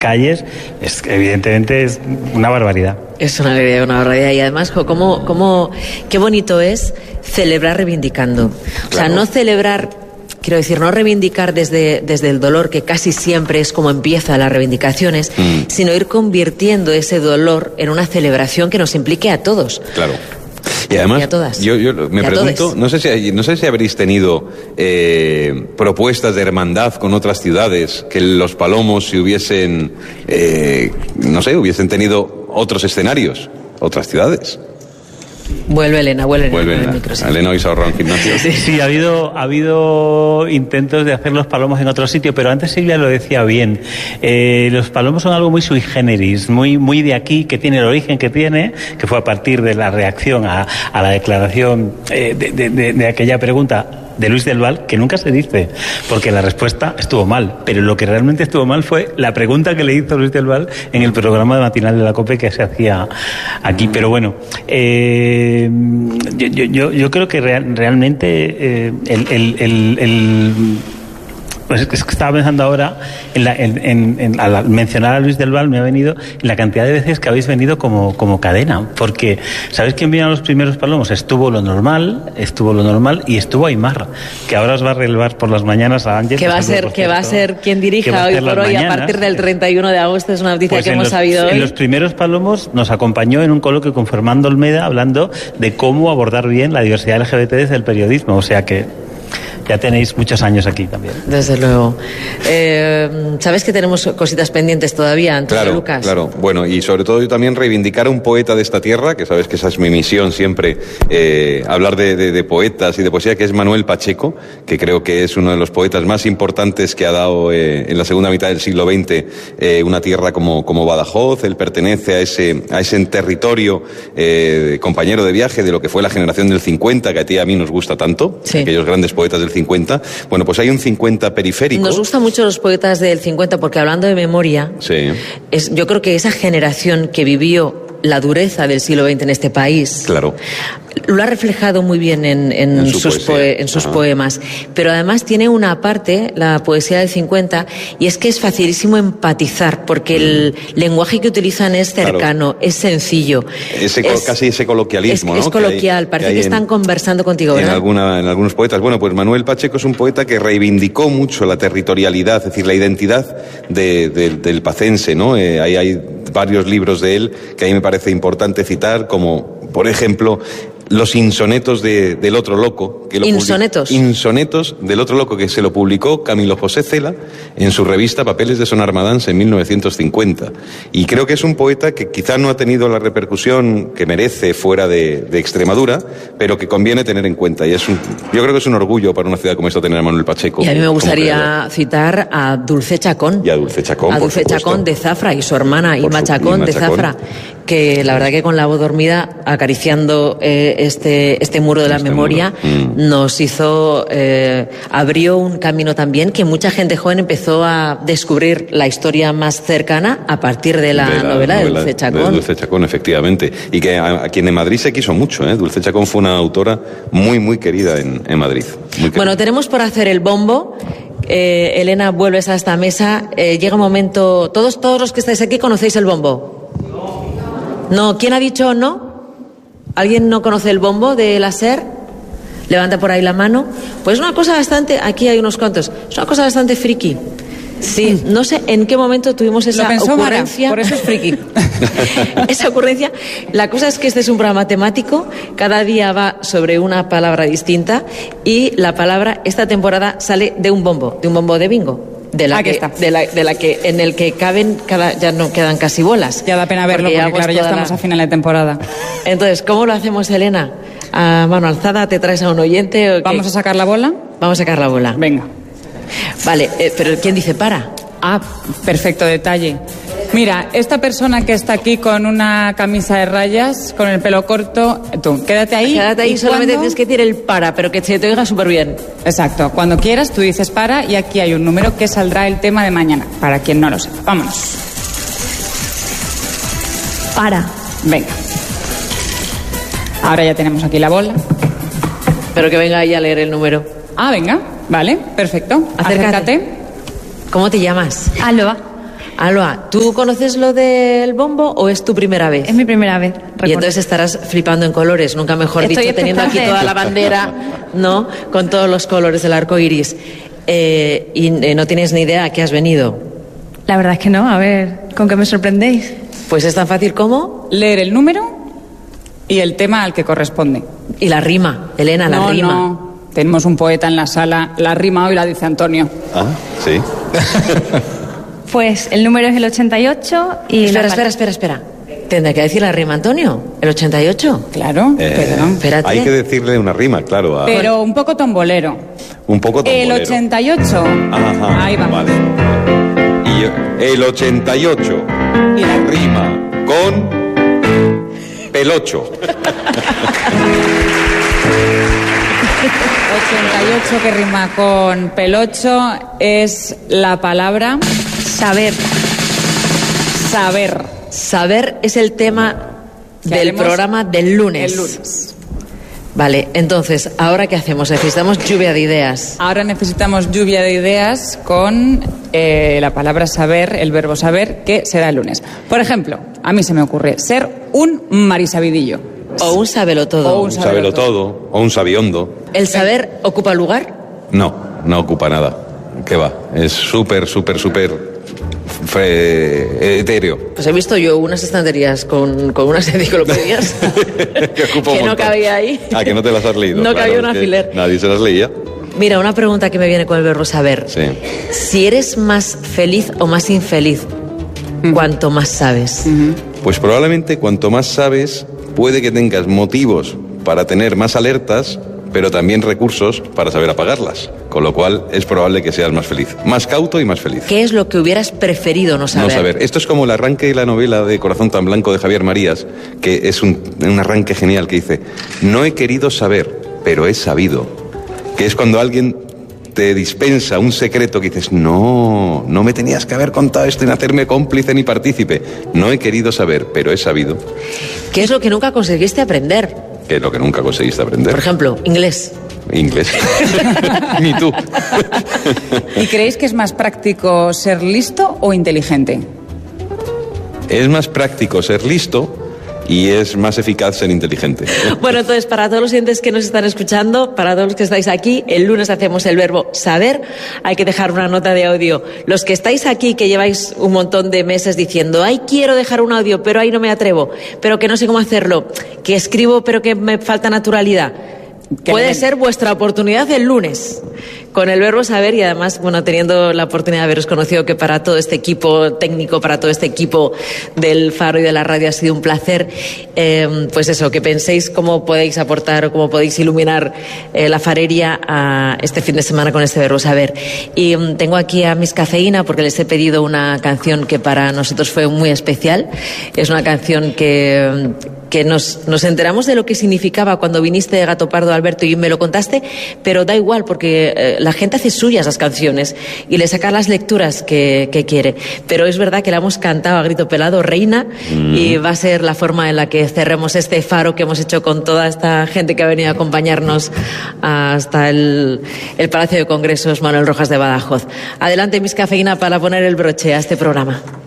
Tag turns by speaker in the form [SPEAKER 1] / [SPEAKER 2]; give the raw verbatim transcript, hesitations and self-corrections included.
[SPEAKER 1] calles, es, evidentemente es una barbaridad.
[SPEAKER 2] Es una alegría, una barbaridad. Y además, cómo, cómo, qué bonito es celebrar reivindicando. Claro. O sea, no celebrar, quiero decir, no reivindicar desde, desde el dolor, que casi siempre es como empieza las reivindicaciones, mm. sino ir convirtiendo ese dolor en una celebración que nos implique a todos.
[SPEAKER 3] Claro. Y además, y yo, yo me pregunto, no sé si no sé si habréis tenido eh, propuestas de hermandad con otras ciudades, que los Palomos si hubiesen, eh, no sé, hubiesen tenido otros escenarios, otras ciudades.
[SPEAKER 2] Vuelve Elena, vuelve,
[SPEAKER 3] vuelve Elena. Micro, sí. Elena hoy se ahorró en gimnasio.
[SPEAKER 1] Sí, sí, ha habido, ha habido intentos de hacer los Palomos en otro sitio, pero antes Silvia lo decía bien. Eh, los Palomos son algo muy sui generis, muy, muy de aquí, que tiene el origen que tiene, que fue a partir de la reacción a, a la declaración eh, de, de, de, de aquella pregunta de Luis del Val, que nunca se dice, porque la respuesta estuvo mal, pero lo que realmente estuvo mal fue la pregunta que le hizo Luis del Val en el programa matinal de la COPE que se hacía aquí. Pero bueno, eh, yo, yo, yo creo que real, realmente eh, el, el, el, el pues es que estaba pensando ahora en la, en, en, en, al mencionar a Luis del Val me ha venido en la cantidad de veces que habéis venido como, como cadena, porque ¿sabéis quién vino a los primeros Palomos? Estuvo Lo Normal, estuvo Lo Normal y estuvo Aymar, que ahora os va a relevar por las mañanas a Ángel.
[SPEAKER 2] Que va a ser, que va a ser quien dirija hoy por hoy
[SPEAKER 1] mañanas,
[SPEAKER 2] a partir del treinta y uno de agosto, es una noticia
[SPEAKER 1] pues
[SPEAKER 2] que hemos
[SPEAKER 1] los,
[SPEAKER 2] sabido hoy.
[SPEAKER 1] En los primeros Palomos nos acompañó en un coloquio con Fernando Olmeda hablando de cómo abordar bien la diversidad L G B T desde el periodismo, o sea que ya tenéis muchos años aquí también.
[SPEAKER 2] Desde luego. Eh, ¿Sabes que tenemos cositas pendientes todavía, Antonio
[SPEAKER 3] claro,
[SPEAKER 2] Lucas?
[SPEAKER 3] Claro, bueno, y sobre todo yo también reivindicar a un poeta de esta tierra, que sabes que esa es mi misión siempre, eh, hablar de, de, de poetas y de poesía, que es Manuel Pacheco, que creo que es uno de los poetas más importantes que ha dado eh, en la segunda mitad del siglo veinte eh, una tierra como, como Badajoz. Él pertenece a ese, a ese territorio eh, compañero de viaje de lo que fue la generación del cincuenta, que a ti y a mí nos gusta tanto, sí. Aquellos grandes poetas del cincuenta. Bueno, pues hay un cincuenta periférico.
[SPEAKER 2] Nos gustan mucho los poetas del cincuenta porque, hablando de memoria,
[SPEAKER 3] sí.
[SPEAKER 2] es, yo creo que esa generación que vivió la dureza del siglo veinte en este país,
[SPEAKER 3] claro,
[SPEAKER 2] lo ha reflejado muy bien en, en, en, su sus, poe, en sus poemas. Pero además tiene una parte, la poesía del cincuenta, y es que es facilísimo empatizar, porque mm. el lenguaje que utilizan es cercano, claro. es sencillo.
[SPEAKER 3] Ese,
[SPEAKER 2] es,
[SPEAKER 3] casi ese coloquialismo,
[SPEAKER 2] es,
[SPEAKER 3] ¿no?
[SPEAKER 2] Es coloquial, que hay, parece que, que están en, conversando contigo, ¿verdad?
[SPEAKER 3] En, alguna, en algunos poetas. Bueno, pues Manuel Pacheco es un poeta que reivindicó mucho la territorialidad, es decir, la identidad de, de, del pacense, ¿no? Eh, ahí hay varios libros de él que a mí me parece importante citar, como, por ejemplo, Los insonetos de, del otro loco. Que lo
[SPEAKER 2] ¿Insonetos?
[SPEAKER 3] Public... Insonetos del otro loco, que se lo publicó Camilo José Cela en su revista Papeles de Son Armadans en mil novecientos cincuenta. Y creo que es un poeta que quizá no ha tenido la repercusión que merece fuera de, de Extremadura, pero que conviene tener en cuenta. Y es un, yo creo que es un orgullo para una ciudad como esta tener a Manuel Pacheco.
[SPEAKER 2] Y a mí me gustaría citar a Dulce Chacón.
[SPEAKER 3] Y a Dulce Chacón,
[SPEAKER 2] A Dulce Chacón de Zafra y su hermana Ima Chacón de Zafra, que la verdad que con la voz dormida, acariciando eh, este, este muro de la este memoria, mm. nos hizo, eh, abrió un camino también que mucha gente joven empezó a descubrir la historia más cercana a partir de la, de la novela, novela de Dulce Chacón.
[SPEAKER 3] De Dulce Chacón, efectivamente. Y que a, a quien en Madrid se quiso mucho, ¿eh? Dulce Chacón fue una autora muy, muy querida en, en Madrid.
[SPEAKER 2] Bueno, tenemos por hacer el bombo. Eh, Elena, vuelves a esta mesa. Eh, llega un momento. Todos, todos los que estáis aquí conocéis el bombo. No, ¿quién ha dicho no? ¿Alguien no conoce el bombo de la SER? Levanta por ahí la mano. Pues una cosa bastante, aquí hay unos cuantos, es una cosa bastante friki. Sí, no sé en qué momento tuvimos esa ocurrencia.
[SPEAKER 4] Mara, por eso es friki.
[SPEAKER 2] Esa ocurrencia. La cosa es que este es un programa temático, cada día va sobre una palabra distinta y la palabra esta temporada sale de un bombo, de un bombo de bingo. De la, que, de, la, de la que en el que caben cada, ya no quedan casi bolas.
[SPEAKER 4] Ya da pena verlo porque, porque claro, ya estamos la... a final de temporada.
[SPEAKER 2] Entonces, ¿cómo lo hacemos, Elena? ¿A mano alzada? ¿Te traes a un oyente? ¿O
[SPEAKER 4] ¿Vamos a sacar la bola?
[SPEAKER 2] Vamos a sacar la bola.
[SPEAKER 4] Venga.
[SPEAKER 2] Vale, eh, pero ¿quién dice para?
[SPEAKER 4] Ah, perfecto detalle. Mira, esta persona que está aquí con una camisa de rayas, con el pelo corto, tú, quédate ahí.
[SPEAKER 2] Quédate ahí, solamente cuando... tienes que decir el para, pero que se te oiga súper bien.
[SPEAKER 4] Exacto, cuando quieras tú dices para y aquí hay un número que saldrá el tema de mañana, para quien no lo sepa. Vámonos.
[SPEAKER 2] Para.
[SPEAKER 4] Venga. Ahora ya tenemos aquí la bola.
[SPEAKER 2] Pero que venga ella a leer el número.
[SPEAKER 4] Ah, venga, vale, perfecto.
[SPEAKER 2] Acércate.
[SPEAKER 4] Acércate.
[SPEAKER 2] ¿Cómo te llamas?
[SPEAKER 5] Alba.
[SPEAKER 2] Alba, ¿tú conoces lo del bombo o es tu primera vez?
[SPEAKER 5] Es mi primera vez. Recuerdo.
[SPEAKER 2] Y entonces estarás flipando en colores, nunca mejor
[SPEAKER 5] Estoy
[SPEAKER 2] dicho, teniendo aquí
[SPEAKER 5] expectante.
[SPEAKER 2] toda la bandera, ¿no? Con todos los colores del arco iris. Eh, y eh, no tienes ni idea a qué has venido.
[SPEAKER 5] La verdad es que no, a ver, ¿con qué me sorprendéis?
[SPEAKER 2] Pues es tan fácil como...
[SPEAKER 4] Leer el número y el tema al que corresponde.
[SPEAKER 2] Y la rima, Elena, la
[SPEAKER 4] no,
[SPEAKER 2] rima.
[SPEAKER 4] No, tenemos un poeta en la sala. La rima hoy la dice Antonio.
[SPEAKER 3] Ah, sí.
[SPEAKER 5] Pues el número es el ochenta y ocho y...
[SPEAKER 2] Espera,
[SPEAKER 5] la
[SPEAKER 2] espera, espera, espera. ¿Tendrá que decir la rima, Antonio? ¿El ochenta y ocho?
[SPEAKER 4] Claro,
[SPEAKER 3] Eh,
[SPEAKER 4] perdón.
[SPEAKER 2] Espérate.
[SPEAKER 3] Hay que decirle una rima, claro. a-
[SPEAKER 4] Pero un poco tombolero.
[SPEAKER 3] un poco tombolero.
[SPEAKER 4] El ochenta y ocho.
[SPEAKER 3] Ajá,
[SPEAKER 4] Ahí vamos.
[SPEAKER 3] vale. Y el ochenta y ocho
[SPEAKER 4] Y la-
[SPEAKER 3] rima con pelocho.
[SPEAKER 4] ochenta y ocho que rima con pelocho es la palabra
[SPEAKER 5] Saber.
[SPEAKER 4] saber.
[SPEAKER 2] Saber es el tema
[SPEAKER 4] Que
[SPEAKER 2] del
[SPEAKER 4] haremos
[SPEAKER 2] programa del lunes.
[SPEAKER 4] El lunes.
[SPEAKER 2] Vale, entonces, ¿ahora qué hacemos? Necesitamos lluvia de ideas.
[SPEAKER 4] Ahora necesitamos lluvia de ideas con eh, la palabra saber, el verbo saber, que será el lunes. Por ejemplo, a mí se me ocurre ser un marisabidillo.
[SPEAKER 2] O un sábelo todo.
[SPEAKER 4] O un
[SPEAKER 3] Un sabelo todo o un sabiondo.
[SPEAKER 2] ¿El saber ocupa lugar?
[SPEAKER 3] No, no ocupa nada. ¿Qué va? Es súper, súper, súper fe- etéreo.
[SPEAKER 2] Pues he visto yo unas estanterías con, con unas enciclopedias
[SPEAKER 3] que ocupa un
[SPEAKER 2] que no
[SPEAKER 3] montón.
[SPEAKER 2] cabía ahí.
[SPEAKER 3] Ah, que no te las has leído.
[SPEAKER 2] No
[SPEAKER 3] Claro,
[SPEAKER 2] cabía un
[SPEAKER 3] es que
[SPEAKER 2] alfiler.
[SPEAKER 3] Nadie se las leía.
[SPEAKER 2] Mira, una pregunta que me viene con el verbo saber.
[SPEAKER 3] Sí.
[SPEAKER 2] Si eres más feliz o más infeliz, cuanto más sabes.
[SPEAKER 3] Pues probablemente cuanto más sabes, puede que tengas motivos para tener más alertas, pero también recursos para saber apagarlas. Con lo cual es probable que seas más feliz. Más cauto y más feliz.
[SPEAKER 2] ¿Qué es lo que hubieras preferido no saber?
[SPEAKER 3] No saber. Esto es como el arranque de la novela de Corazón tan blanco de Javier Marías, que es un, un arranque genial que dice: no he querido saber, pero he sabido. Que es cuando alguien te dispensa un secreto que dices: no, no me tenías que haber contado esto sin hacerme cómplice ni partícipe. No he querido saber, pero he sabido.
[SPEAKER 2] ¿Qué es lo que nunca conseguiste aprender?
[SPEAKER 3] Que es lo que nunca conseguiste aprender.
[SPEAKER 2] Por ejemplo, inglés.
[SPEAKER 3] Inglés. Ni tú.
[SPEAKER 4] ¿Y creéis que es más práctico ser listo o inteligente?
[SPEAKER 3] Es más práctico ser listo y es más eficaz ser inteligente.
[SPEAKER 2] Bueno, entonces, para todos los oyentes que nos están escuchando, para todos los que estáis aquí, el lunes hacemos el verbo saber. Hay que dejar una nota de audio. Los que estáis aquí, que lleváis un montón de meses diciendo: ay, quiero dejar un audio, pero ahí no me atrevo, pero que no sé cómo hacerlo, que escribo, pero que me falta naturalidad.
[SPEAKER 4] Que
[SPEAKER 2] Puede
[SPEAKER 4] le-
[SPEAKER 2] ser vuestra oportunidad el lunes con el verbo saber, y además, bueno, teniendo la oportunidad de haberos conocido, que para todo este equipo técnico, para todo este equipo del Faro y de la radio ha sido un placer. Eh, pues eso, que penséis cómo podéis aportar o cómo podéis iluminar eh, la farería a este fin de semana con este verbo saber. Y mm, tengo aquí a Miss Cafeína porque les he pedido una canción que para nosotros fue muy especial. Es una canción que... que nos, nos enteramos de lo que significaba cuando viniste de Gato Pardo, Alberto, y me lo contaste, pero da igual, porque eh, la gente hace suyas las canciones y le saca las lecturas que, que quiere. Pero es verdad que la hemos cantado a grito pelado, Reina, mm. y va a ser la forma en la que cerremos este faro que hemos hecho con toda esta gente que ha venido a acompañarnos hasta el, el Palacio de Congresos Manuel Rojas de Badajoz. Adelante, Miss Cafeína, para poner el broche a este programa.